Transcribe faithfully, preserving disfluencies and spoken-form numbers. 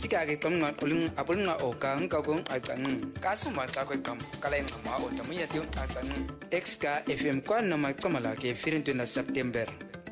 chika ke kam ngat uling apul nga o ka ng ka kong atang kasuma ka ko kam kalay nga ma o tamu ya tiun atang X K F M kwa na mai kamala ke firin na September